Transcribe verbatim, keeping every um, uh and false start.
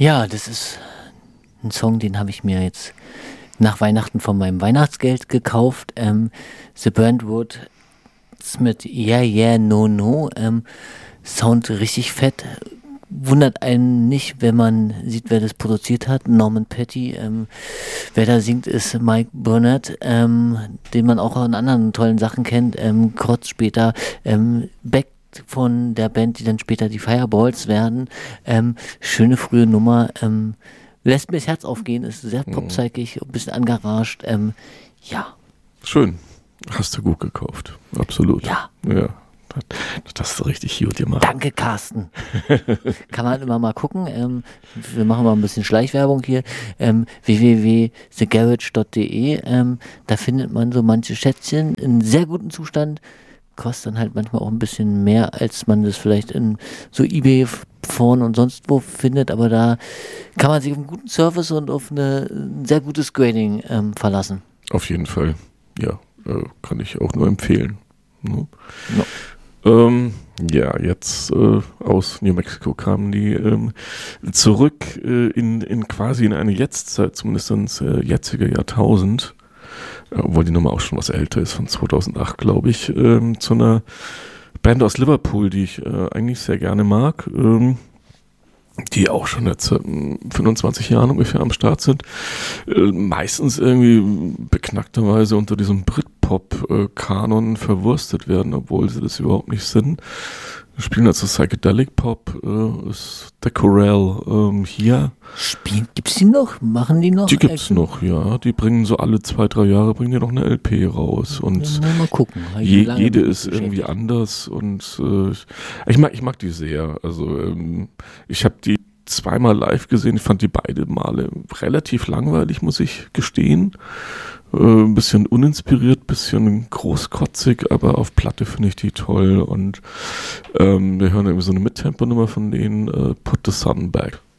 Ja, das ist ein Song, den habe ich mir jetzt nach Weihnachten von meinem Weihnachtsgeld gekauft. Ähm, The Burnt Wood mit Yeah, Yeah, No, No. Ähm, Sound richtig fett. Wundert einen nicht, wenn man sieht, wer das produziert hat. Norman Petty. Ähm, wer da singt, ist Mike Burnett, ähm, den man auch an anderen tollen Sachen kennt. Ähm, kurz später ähm, Beck von der Band, die dann später die Fireballs werden. Ähm, schöne frühe Nummer. Ähm, lässt mir das Herz aufgehen. Ist sehr popzeigig, ein bisschen angaraged. Ähm, ja. Schön. Hast du gut gekauft. Absolut. Ja. Ja. Das hast du richtig gut gemacht. Danke, Carsten. Kann man immer mal gucken. Ähm, wir machen mal ein bisschen Schleichwerbung hier. Ähm, w w w punkt the garage punkt d e. Ähm, da findet man so manche Schätzchen in sehr gutem Zustand. Kostet dann halt manchmal auch ein bisschen mehr, als man das vielleicht in so eBay, Foren und sonst wo findet. Aber da kann man sich auf einen guten Service und auf eine, ein sehr gutes Grading ähm, verlassen. Auf jeden Fall. Ja, äh, kann ich auch nur empfehlen. Ne? No. Ähm, ja, jetzt äh, aus New Mexico kamen die ähm, zurück äh, in, in quasi in eine Jetztzeit, zumindest ins äh, jetzige Jahrtausend, äh, obwohl die Nummer auch schon was älter ist, von zweitausendacht, glaube ich, ähm, zu einer Band aus Liverpool, die ich äh, eigentlich sehr gerne mag, ähm, die auch schon jetzt äh, fünfundzwanzig Jahren ungefähr am Start sind, äh, meistens irgendwie beknackterweise unter diesem Britpop-Kanon verwurstet werden, obwohl sie das überhaupt nicht sind. Wir spielen also Psychedelic Pop, äh, ist der Corral ähm, hier. Spielen, gibt's die noch? Machen die noch? Die gibt's äh, noch, ja. Die bringen so alle zwei, drei Jahre bringen die noch eine L P raus. Und ja, mal gucken. Je, jede ist irgendwie anders und äh, ich mag, ich mag die sehr. Also ähm, ich habe die zweimal live gesehen. Ich fand die beide Male relativ langweilig, muss ich gestehen. Äh, ein bisschen uninspiriert, bisschen großkotzig, aber auf Platte finde ich die toll. Und ähm, wir hören irgendwie so eine Mittempo-Nummer von denen, äh, Put the Sun Back.